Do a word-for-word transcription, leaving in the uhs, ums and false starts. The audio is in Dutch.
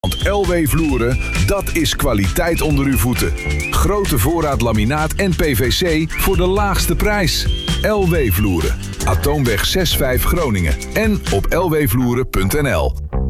Want L W Vloeren, dat is kwaliteit onder uw voeten. Grote voorraad laminaat en P V C voor de laagste prijs. L W Vloeren. Atoomweg zes vijf Groningen. En op l w vloeren punt n l.